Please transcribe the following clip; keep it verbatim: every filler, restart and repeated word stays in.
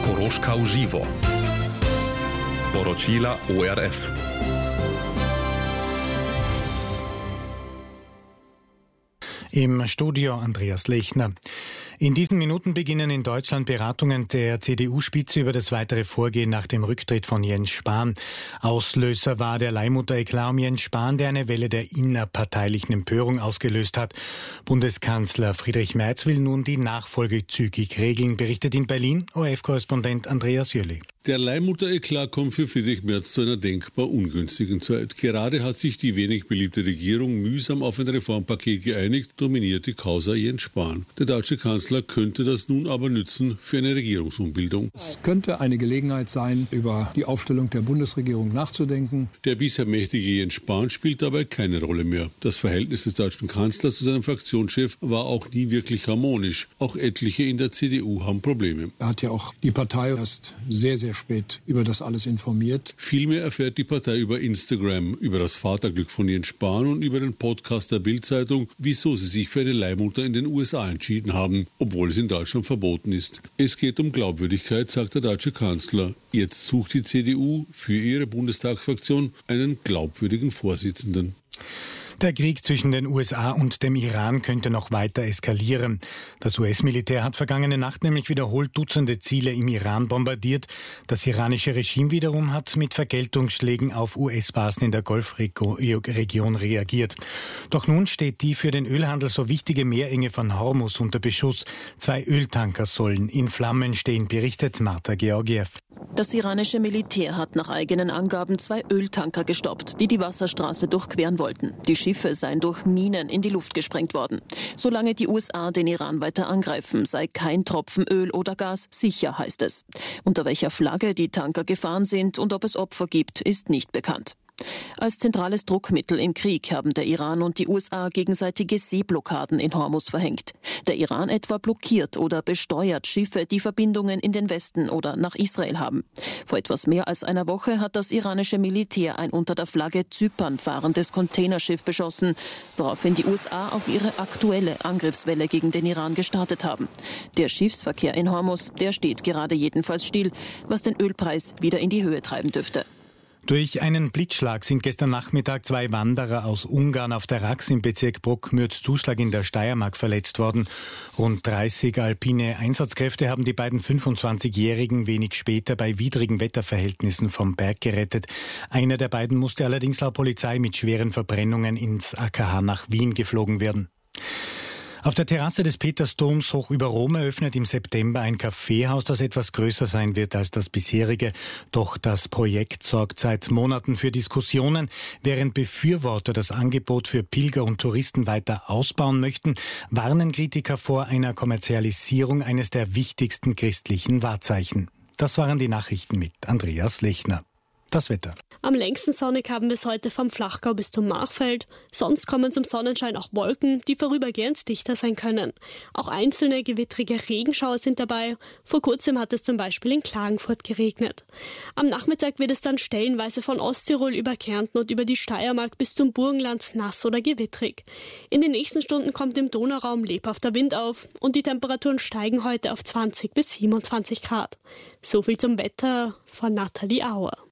Horoška uživo. Poročila O R F. Im Studio Andreas Lechner. In diesen Minuten beginnen in Deutschland Beratungen der C D U-Spitze über das weitere Vorgehen nach dem Rücktritt von Jens Spahn. Auslöser war der Leihmutter-Eklat um Jens Spahn, der eine Welle der innerparteilichen Empörung ausgelöst hat. Bundeskanzler Friedrich Merz will nun die Nachfolge zügig regeln, berichtet in Berlin O R F-Korrespondent Andreas Jöli. Der Leihmutter-Eklat kommt für Friedrich Merz zu einer denkbar ungünstigen Zeit. Gerade hat sich die wenig beliebte Regierung mühsam auf ein Reformpaket geeinigt, dominiert die Causa Jens Spahn. Der deutsche Kanzler könnte das nun aber nützen für eine Regierungsumbildung. Es könnte eine Gelegenheit sein, über die Aufstellung der Bundesregierung nachzudenken. Der bisher mächtige Jens Spahn spielt dabei keine Rolle mehr. Das Verhältnis des deutschen Kanzlers zu seinem Fraktionschef war auch nie wirklich harmonisch. Auch etliche in der C D U haben Probleme. Er hat ja auch die Partei erst sehr, sehr spät über das alles informiert. Vielmehr erfährt die Partei über Instagram, über das Vaterglück von Jens Spahn und über den Podcast der Bild-Zeitung, wieso sie sich für eine Leihmutter in den U S A entschieden haben, obwohl es in Deutschland verboten ist. Es geht um Glaubwürdigkeit, sagt der deutsche Kanzler. Jetzt sucht die C D U für ihre Bundestagsfraktion einen glaubwürdigen Vorsitzenden. Der Krieg zwischen den U S A und dem Iran könnte noch weiter eskalieren. Das U S-Militär hat vergangene Nacht nämlich wiederholt Dutzende Ziele im Iran bombardiert. Das iranische Regime wiederum hat mit Vergeltungsschlägen auf U S-Basen in der Golfregion reagiert. Doch nun steht die für den Ölhandel so wichtige Meerenge von Hormuz unter Beschuss. Zwei Öltanker sollen in Flammen stehen, berichtet Marta Georgiev. Das iranische Militär hat nach eigenen Angaben zwei Öltanker gestoppt, die die Wasserstraße durchqueren wollten. Die Schiffe seien durch Minen in die Luft gesprengt worden. Solange die U S A den Iran weiter angreifen, sei kein Tropfen Öl oder Gas sicher, heißt es. Unter welcher Flagge die Tanker gefahren sind und ob es Opfer gibt, ist nicht bekannt. Als zentrales Druckmittel im Krieg haben der Iran und die U S A gegenseitige Seeblockaden in Hormuz verhängt. Der Iran etwa blockiert oder besteuert Schiffe, die Verbindungen in den Westen oder nach Israel haben. Vor etwas mehr als einer Woche hat das iranische Militär ein unter der Flagge Zypern fahrendes Containerschiff beschossen, woraufhin die U S A auch ihre aktuelle Angriffswelle gegen den Iran gestartet haben. Der Schiffsverkehr in Hormuz, der steht gerade jedenfalls still, was den Ölpreis wieder in die Höhe treiben dürfte. Durch einen Blitzschlag sind gestern Nachmittag zwei Wanderer aus Ungarn auf der Rax im Bezirk Bruck-Mürzzuschlag in der Steiermark verletzt worden. Rund dreißig alpine Einsatzkräfte haben die beiden fünfundzwanzigjährigen wenig später bei widrigen Wetterverhältnissen vom Berg gerettet. Einer der beiden musste allerdings laut Polizei mit schweren Verbrennungen ins A K H nach Wien geflogen werden. Auf der Terrasse des Petersdoms hoch über Rom eröffnet im September ein Kaffeehaus, das etwas größer sein wird als das bisherige. Doch das Projekt sorgt seit Monaten für Diskussionen. Während Befürworter das Angebot für Pilger und Touristen weiter ausbauen möchten, warnen Kritiker vor einer Kommerzialisierung eines der wichtigsten christlichen Wahrzeichen. Das waren die Nachrichten mit Andreas Lechner. Das Wetter. Am längsten sonnig haben wir es heute vom Flachgau bis zum Machfeld. Sonst kommen zum Sonnenschein auch Wolken, die vorübergehend dichter sein können. Auch einzelne gewittrige Regenschauer sind dabei. Vor kurzem hat es zum Beispiel in Klagenfurt geregnet. Am Nachmittag wird es dann stellenweise von Osttirol über Kärnten und über die Steiermark bis zum Burgenland nass oder gewittrig. In den nächsten Stunden kommt im Donauraum lebhafter Wind auf und die Temperaturen steigen heute auf zwanzig bis siebenundzwanzig Grad. So viel zum Wetter von Nathalie Auer.